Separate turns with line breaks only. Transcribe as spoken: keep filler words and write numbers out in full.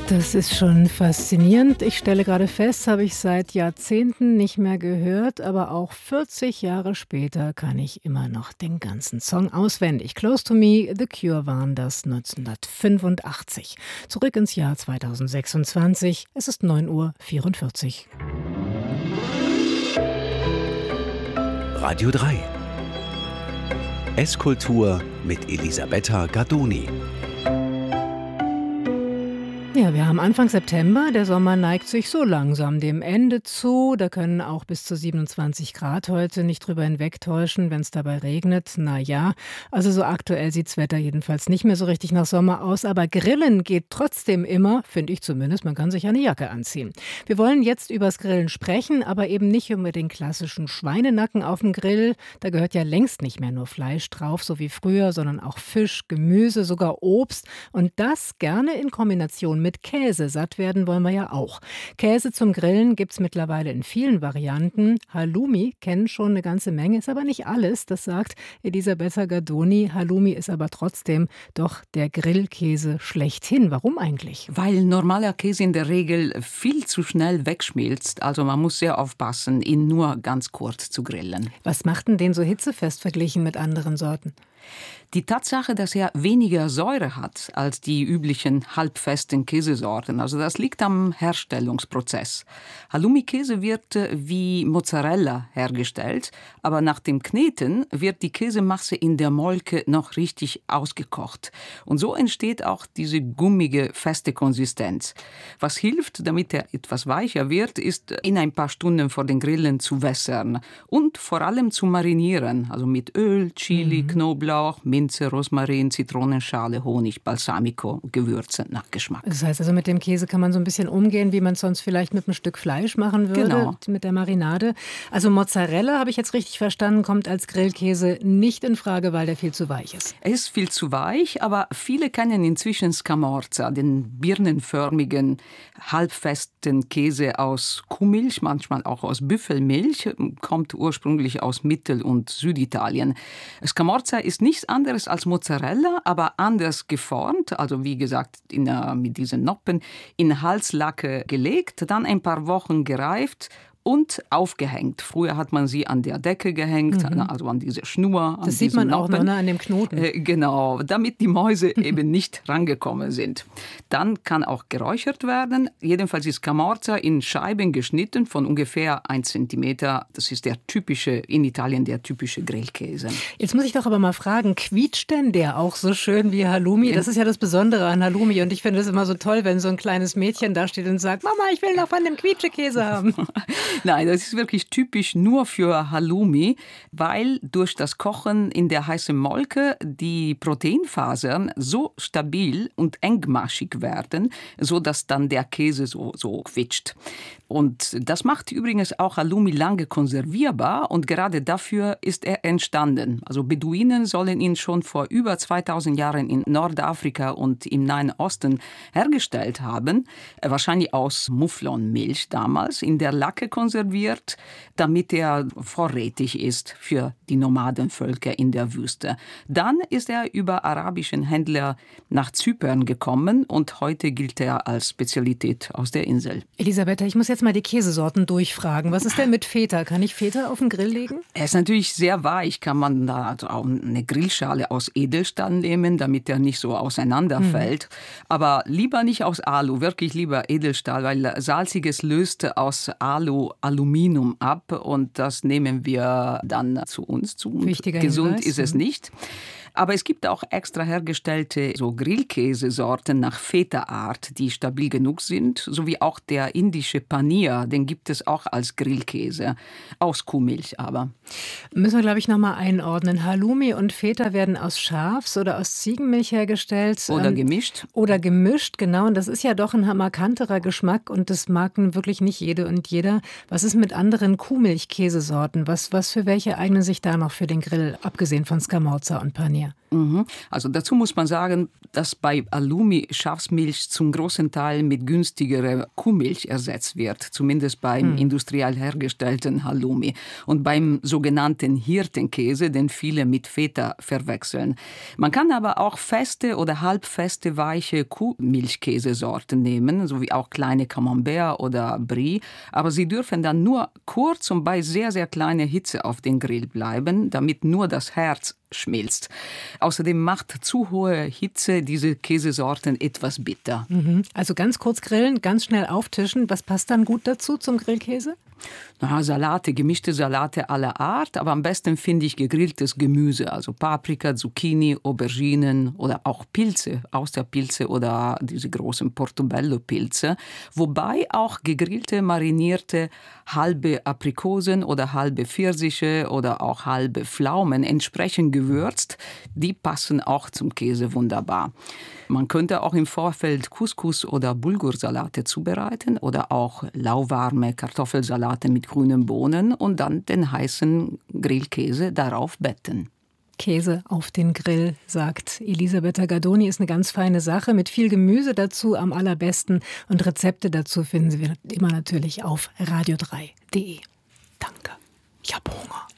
Das ist schon faszinierend. Ich stelle gerade fest, habe ich seit Jahrzehnten nicht mehr gehört, aber auch vierzig Jahre später kann ich immer noch den ganzen Song auswendig. Close to Me, The Cure waren das neunzehnhundertfünfundachtzig. Zurück ins Jahr zweitausendsechsundzwanzig. Es ist neun Uhr vierundvierzig.
Radio drei. Esskultur mit Elisabetta Gardoni.
Ja, wir haben Anfang September. Der Sommer neigt sich so langsam dem Ende zu. Da können auch bis zu siebenundzwanzig Grad heute nicht drüber hinwegtäuschen, wenn es dabei regnet. Na ja, also so aktuell sieht's Wetter jedenfalls nicht mehr so richtig nach Sommer aus. Aber Grillen geht trotzdem immer, finde ich zumindest. Man kann sich eine Jacke anziehen. Wir wollen jetzt übers Grillen sprechen, aber eben nicht über den klassischen Schweinenacken auf dem Grill. Da gehört ja längst nicht mehr nur Fleisch drauf, so wie früher, sondern auch Fisch, Gemüse, sogar Obst. Und das gerne in Kombination mit Mit Käse. Satt werden wollen wir ja auch. Käse zum Grillen gibt es mittlerweile in vielen Varianten. Halloumi kennen schon eine ganze Menge, ist aber nicht alles. Das sagt Elisabetta Gardoni. Halloumi ist aber trotzdem doch der Grillkäse schlechthin. Warum eigentlich?
Weil normaler Käse in der Regel viel zu schnell wegschmilzt. Also man muss sehr aufpassen, ihn nur ganz kurz zu grillen.
Was macht denn den so hitzefest verglichen mit anderen Sorten?
Die Tatsache, dass er weniger Säure hat als die üblichen halbfesten Käsesorten, also das liegt am Herstellungsprozess. Halloumi-Käse wird wie Mozzarella hergestellt, aber nach dem Kneten wird die Käsemasse in der Molke noch richtig ausgekocht. Und so entsteht auch diese gummige, feste Konsistenz. Was hilft, damit er etwas weicher wird, ist, in ein paar Stunden vor den Grillen zu wässern und vor allem zu marinieren, also mit Öl, Chili, mhm. Knoblauch, Minze, Rosmarin, Zitronenschale, Honig, Balsamico, Gewürze nach Geschmack.
Das heißt also, mit dem Käse kann man so ein bisschen umgehen, wie man es sonst vielleicht mit einem Stück Fleisch machen würde,
genau.
Mit der Marinade. Also Mozzarella, habe ich jetzt richtig verstanden, kommt als Grillkäse nicht in Frage, weil der viel zu weich ist.
Er ist viel zu weich, aber viele kennen inzwischen Scamorza, den birnenförmigen, halbfesten Käse aus Kuhmilch, manchmal auch aus Büffelmilch, kommt ursprünglich aus Mittel- und Süditalien. Scamorza ist nichts anderes als Mozzarella, aber anders geformt, also wie gesagt in, uh, mit diesen Noppen, in Halslacke gelegt, dann ein paar Wochen gereift und aufgehängt. Früher hat man sie an der Decke gehängt, mhm. also an diese Schnur. An
das sieht man auch noch, ne, an dem Knoten.
Äh, genau, damit die Mäuse eben nicht rangekommen sind. Dann kann auch geräuchert werden. Jedenfalls ist Scamorza in Scheiben geschnitten von ungefähr ein Zentimeter. Das ist der typische, in Italien der typische Grillkäse.
Jetzt muss ich doch aber mal fragen, quietscht denn der auch so schön wie Halloumi? Das ist ja das Besondere an Halloumi und ich finde es immer so toll, wenn so ein kleines Mädchen da steht und sagt, Mama, ich will noch von dem Quietschekäse haben.
Nein, das ist wirklich typisch nur für Halloumi, weil durch das Kochen in der heißen Molke die Proteinfasern so stabil und engmaschig werden, sodass dann der Käse so, so quietscht. Und das macht übrigens auch Halloumi lange konservierbar und gerade dafür ist er entstanden. Also Beduinen sollen ihn schon vor über zweitausend Jahren in Nordafrika und im Nahen Osten hergestellt haben, wahrscheinlich aus Mufflonmilch damals, in der Lacke konserviert, damit er vorrätig ist für die Nomadenvölker in der Wüste. Dann ist er über arabischen Händler nach Zypern gekommen und heute gilt er als Spezialität aus der Insel.
Elisabetta, ich muss jetzt mal die Käsesorten durchfragen. Was ist denn mit Feta? Kann ich Feta auf den Grill legen?
Er ist natürlich sehr weich. Kann man da also auch eine Grillschale aus Edelstahl nehmen, damit er nicht so auseinanderfällt. Mhm. Aber lieber nicht aus Alu, wirklich lieber Edelstahl, weil Salziges löst aus Alu Aluminium ab und das nehmen wir dann zu uns zu.
Wichtiger
Gesund
Hinweis.
ist es nicht. Aber es gibt auch extra hergestellte so Grillkäsesorten nach Feta-Art, die stabil genug sind, sowie auch der indische Paneer, den gibt es auch als Grillkäse, aus Kuhmilch aber.
Müssen wir, glaube ich, nochmal einordnen. Halloumi und Feta werden aus Schafs- oder aus Ziegenmilch hergestellt.
Oder gemischt.
Oder gemischt, genau. Und das ist ja doch ein markanterer Geschmack und das mag nun wirklich nicht jede und jeder. Was ist mit anderen Kuhmilchkäsesorten? Was, was für welche eignen sich da noch für den Grill, abgesehen von Scamorza und Paneer? mehr?
Mhm. Also dazu muss man sagen, dass bei Halloumi Schafsmilch zum großen Teil mit günstigerer Kuhmilch ersetzt wird, zumindest beim hm. industriell hergestellten Halloumi. Und beim sogenannten Hirtenkäse, den viele mit Feta verwechseln. Man kann aber auch feste oder halbfeste, weiche Kuhmilchkäsesorten nehmen, sowie auch kleine Camembert oder Brie. Aber sie dürfen dann nur kurz und bei sehr, sehr kleiner Hitze auf den Grill bleiben, damit nur das Herz schmilzt. Außerdem macht zu hohe Hitze diese Käsesorten etwas bitter.
Mhm. Also ganz kurz grillen, ganz schnell auftischen. Was passt dann gut dazu zum Grillkäse?
Na, Salate, gemischte Salate aller Art, aber am besten finde ich gegrilltes Gemüse, also Paprika, Zucchini, Auberginen oder auch Pilze, Austerpilze oder diese großen Portobello-Pilze, wobei auch gegrillte, marinierte halbe Aprikosen oder halbe Pfirsiche oder auch halbe Pflaumen entsprechend gewürzt, die passen auch zum Käse wunderbar. Man könnte auch im Vorfeld Couscous oder Bulgursalate zubereiten oder auch lauwarme Kartoffelsalate mit grünen Bohnen und dann den heißen Grillkäse darauf betten.
Käse auf den Grill, sagt Elisabetta Gardoni, ist eine ganz feine Sache mit viel Gemüse dazu am allerbesten und Rezepte dazu finden Sie immer natürlich auf radio drei punkt de. Danke. Ich habe Hunger.